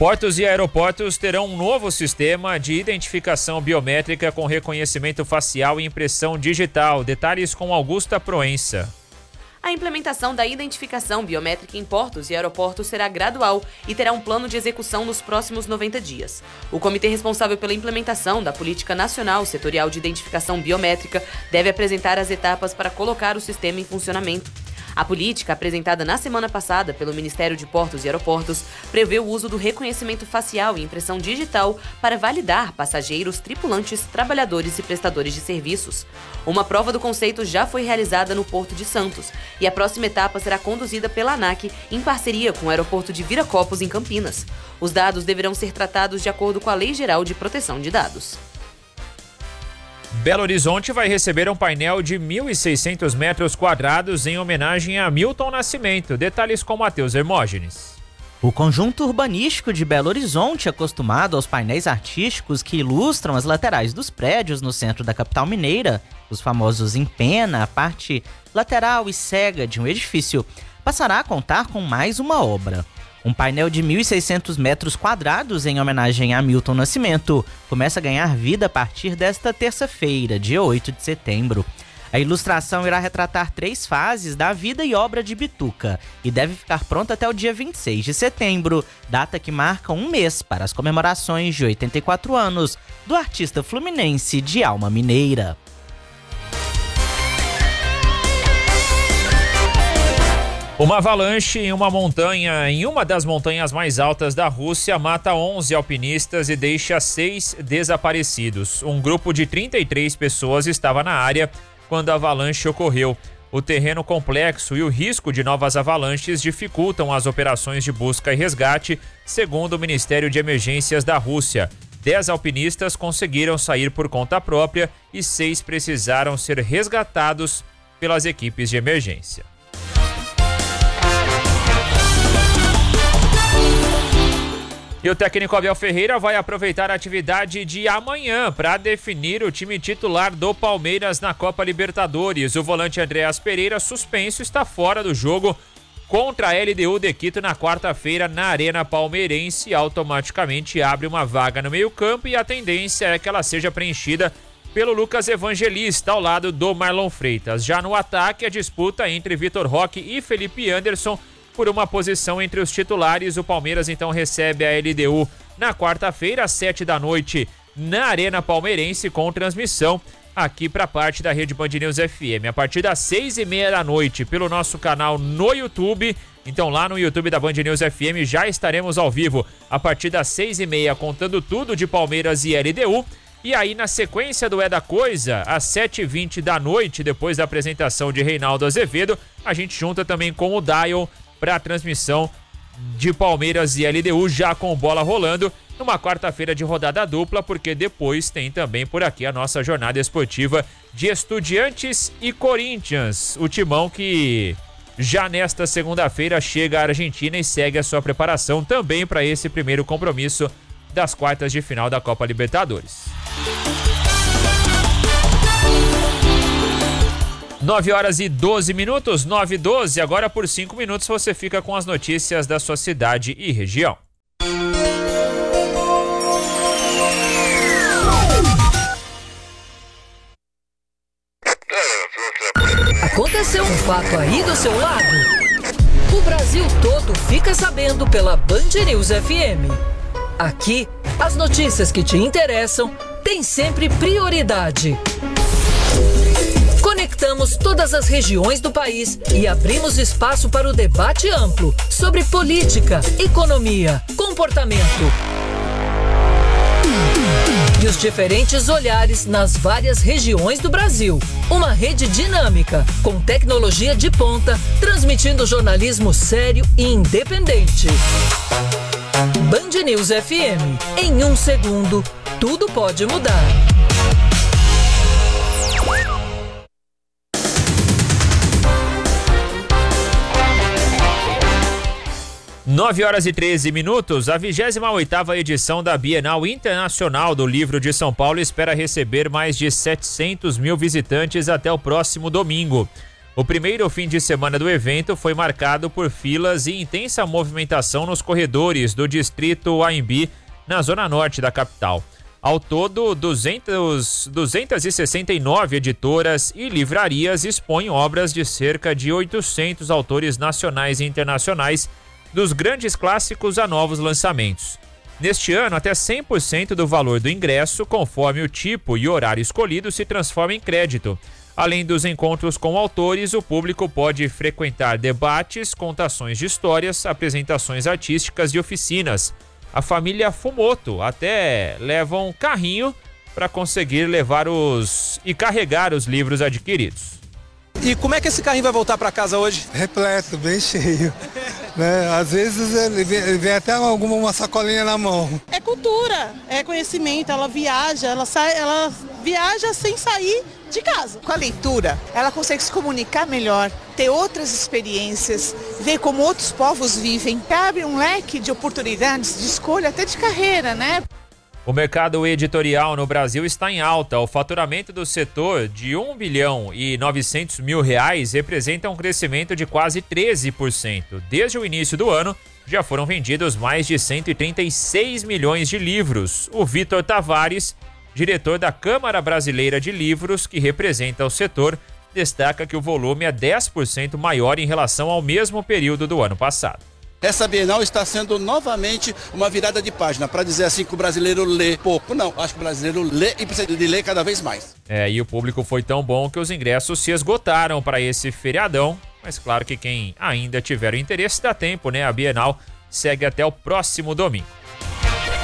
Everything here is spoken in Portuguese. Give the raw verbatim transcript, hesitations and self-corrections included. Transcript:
Portos e aeroportos terão um novo sistema de identificação biométrica com reconhecimento facial e impressão digital. Detalhes com Augusta Proença. A implementação da identificação biométrica em portos e aeroportos será gradual e terá um plano de execução nos próximos noventa dias. O comitê responsável pela implementação da Política Nacional Setorial de Identificação Biométrica deve apresentar as etapas para colocar o sistema em funcionamento. A política, apresentada na semana passada pelo Ministério de Portos e Aeroportos, prevê o uso do reconhecimento facial e impressão digital para validar passageiros, tripulantes, trabalhadores e prestadores de serviços. Uma prova do conceito já foi realizada no Porto de Santos e a próxima etapa será conduzida pela ANAC em parceria com o aeroporto de Viracopos, em Campinas. Os dados deverão ser tratados de acordo com a Lei Geral de Proteção de Dados. Belo Horizonte vai receber um painel de mil e seiscentos metros quadrados em homenagem a Milton Nascimento. Detalhes com Matheus Hermógenes. O conjunto urbanístico de Belo Horizonte, acostumado aos painéis artísticos que ilustram as laterais dos prédios no centro da capital mineira, os famosos em pena, a parte lateral e cega de um edifício, passará a contar com mais uma obra. Um painel de mil e seiscentos metros quadrados em homenagem a Milton Nascimento começa a ganhar vida a partir desta terça-feira, dia oito de setembro. A ilustração irá retratar três fases da vida e obra de Bituca e deve ficar pronta até o dia vinte e seis de setembro, data que marca um mês para as comemorações de oitenta e quatro anos do artista fluminense de alma mineira. Uma avalanche em uma montanha, em uma das montanhas mais altas da Rússia, mata onze alpinistas e deixa seis desaparecidos. Um grupo de trinta e três pessoas estava na área quando a avalanche ocorreu. O terreno complexo e o risco de novas avalanches dificultam as operações de busca e resgate, segundo o Ministério de Emergências da Rússia. Dez alpinistas conseguiram sair por conta própria e seis precisaram ser resgatados pelas equipes de emergência. E o técnico Abel Ferreira vai aproveitar a atividade de amanhã para definir o time titular do Palmeiras na Copa Libertadores. O volante Andreas Pereira, suspenso, está fora do jogo contra a L D U de Quito na quarta-feira na Arena Palmeirense. Automaticamente abre uma vaga no meio-campo e a tendência é que ela seja preenchida pelo Lucas Evangelista ao lado do Marlon Freitas. Já no ataque, a disputa entre Vitor Roque e Felipe Anderson por uma posição entre os titulares. O Palmeiras então recebe a L D U na quarta-feira, às sete da noite, na Arena Palmeirense, com transmissão aqui para parte da Rede Band News F M. A partir das seis e meia da noite, pelo nosso canal no YouTube. Então lá no YouTube da Band News F M já estaremos ao vivo a partir das seis e meia, contando tudo de Palmeiras e L D U. E aí, na sequência do É da Coisa, às sete e vinte da noite, depois da apresentação de Reinaldo Azevedo, a gente junta também com o Dial para a transmissão de Palmeiras e L D U, já com bola rolando, numa quarta-feira de rodada dupla, porque depois tem também por aqui a nossa jornada esportiva de Estudiantes e Corinthians. O timão que já nesta segunda-feira chega à Argentina e segue a sua preparação também para esse primeiro compromisso das quartas de final da Copa Libertadores. nove horas e doze minutos, nove e doze. Agora por cinco minutos você fica com as notícias da sua cidade e região. Aconteceu um fato aí do seu lado? O Brasil todo fica sabendo pela Band News F M. Aqui, as notícias que te interessam têm sempre prioridade. Conectamos todas as regiões do país e abrimos espaço para o debate amplo sobre política, economia, comportamento e os diferentes olhares nas várias regiões do Brasil. Uma rede dinâmica, com tecnologia de ponta, transmitindo jornalismo sério e independente. Band News F M. Em um segundo, tudo pode mudar. nove horas e treze minutos, a vigésima oitava edição da Bienal Internacional do Livro de São Paulo espera receber mais de setecentos mil visitantes até o próximo domingo. O primeiro fim de semana do evento foi marcado por filas e intensa movimentação nos corredores do distrito Anhembi, na zona norte da capital. Ao todo, duzentas, duzentas e sessenta e nove editoras e livrarias expõem obras de cerca de oitocentos autores nacionais e internacionais, dos grandes clássicos a novos lançamentos. Neste ano, até cem por cento do valor do ingresso, conforme o tipo e horário escolhido, se transforma em crédito. Além dos encontros com autores, o público pode frequentar debates, contações de histórias, apresentações artísticas e oficinas. A família Fumoto até leva um carrinho para conseguir levar os e carregar os livros adquiridos. E como é que esse carrinho vai voltar para casa hoje? Repleto, bem cheio. Né? Às vezes ele vem, ele vem até alguma uma sacolinha na mão. É cultura, é conhecimento, ela viaja, ela, sai, ela viaja sem sair de casa. Com a leitura, ela consegue se comunicar melhor, ter outras experiências, ver como outros povos vivem, abre um leque de oportunidades de escolha, até de carreira, né? O mercado editorial no Brasil está em alta. O faturamento do setor de um bilhão e novecentos mil reais representa um crescimento de quase treze por cento. Desde o início do ano, já foram vendidos mais de cento e trinta e seis milhões de livros. O Vitor Tavares, diretor da Câmara Brasileira de Livros, que representa o setor, destaca que o volume é dez por cento maior em relação ao mesmo período do ano passado. Essa Bienal está sendo novamente uma virada de página, para dizer assim que o brasileiro lê pouco. Não, acho que o brasileiro lê e precisa de ler cada vez mais. É, e o público foi tão bom que os ingressos se esgotaram para esse feriadão. Mas claro que quem ainda tiver o interesse dá tempo, né? A Bienal segue até o próximo domingo.